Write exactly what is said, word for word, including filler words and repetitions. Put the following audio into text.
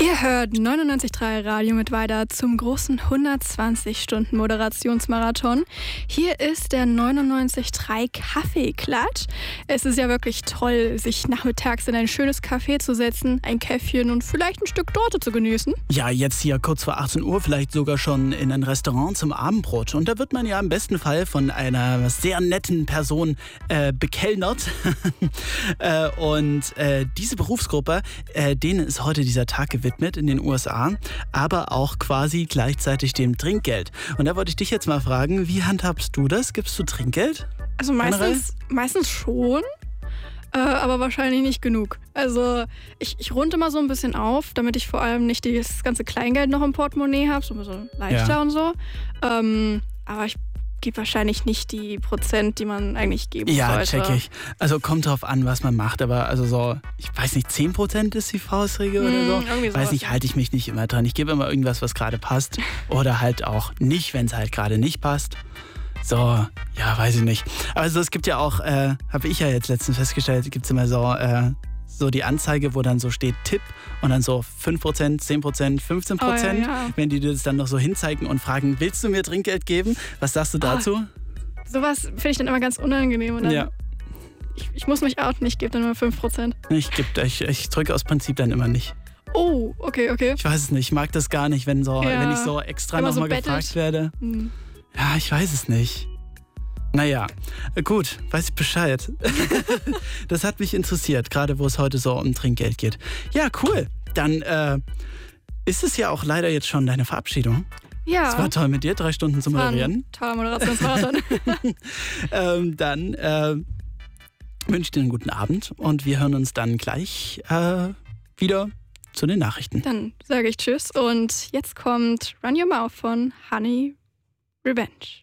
Ihr hört neunundneunzig Komma drei Radio mit weiter zum großen hundertzwanzig Stunden Moderationsmarathon. Hier ist der neunundneunzig Komma drei Kaffeeklatsch. Es ist ja wirklich toll, sich nachmittags in ein schönes Café zu setzen, ein Käffchen und vielleicht ein Stück Torte zu genießen. Ja, jetzt hier kurz vor achtzehn Uhr, vielleicht sogar schon in ein Restaurant zum Abendbrot. Und da wird man ja im besten Fall von einer sehr netten Person äh, bekellnert. äh, und äh, diese Berufsgruppe, äh, denen ist heute dieser Tag gewidmet in den U S A, aber auch quasi gleichzeitig dem Trinkgeld. Und da wollte ich dich jetzt mal fragen, wie handhabst du das? Gibst du Trinkgeld? Also meistens, meistens schon, äh, aber wahrscheinlich nicht genug. Also ich, ich runde mal so ein bisschen auf, damit ich vor allem nicht das ganze Kleingeld noch im Portemonnaie habe, so ein bisschen leichter Ja. und so. Ähm, aber ich gebe wahrscheinlich nicht die Prozent, die man eigentlich geben Ja, sollte. check ich. Also kommt drauf an, was man macht, aber also so, ich weiß nicht, zehn Prozent ist die Faustregel oder Hm, so. irgendwie sowas, Weiß nicht, ja. halte ich mich nicht immer dran. Ich gebe immer irgendwas, was gerade passt oder halt auch nicht, wenn es halt gerade nicht passt. So, ja, weiß ich nicht. Also es gibt ja auch, äh, habe ich ja jetzt letztens festgestellt, gibt es immer so, äh, so die Anzeige, wo dann so steht Tipp und dann so fünf Prozent, zehn Prozent, fünfzehn Prozent. Oh, ja, ja. Wenn die dir das dann noch so hinzeigen und fragen, willst du mir Trinkgeld geben? Was sagst du dazu? Sowas finde ich dann immer ganz unangenehm. Und dann, Ja. ich, ich muss mich outen, ich gebe dann nur fünf Prozent. Ich, geb- ich, ich drücke aus Prinzip dann immer nicht. Oh, okay, okay. Ich weiß es nicht, ich mag das gar nicht, wenn, so, Ja. wenn ich so extra Wenn man so nochmal bettelt. gefragt werde. Hm. Ja, ich weiß es nicht. Naja, äh, gut, weiß ich Bescheid. Das hat mich interessiert, gerade wo es heute so um Trinkgeld geht. Ja, cool. Dann äh, ist es ja auch leider jetzt schon deine Verabschiedung. Ja, Es war toll mit dir, drei Stunden zu war moderieren. ein toller Moderationsmarathon. Ähm, dann äh, wünsche ich dir einen guten Abend und wir hören uns dann gleich äh, wieder zu den Nachrichten. Dann sage ich Tschüss und jetzt kommt Run Your Mouth von Honey Revenge.